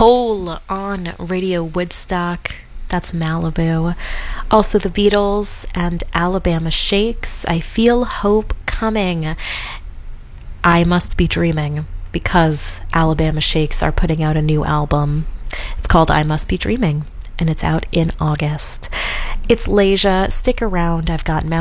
Hole on Radio Woodstock. That's Malibu. Also the Beatles and Alabama Shakes. I Feel Hope Coming. I Must Be Dreaming, because Alabama Shakes are putting out a new album. It's called I Must Be Dreaming, and it's out in August. It's Leisure. Stick around. I've got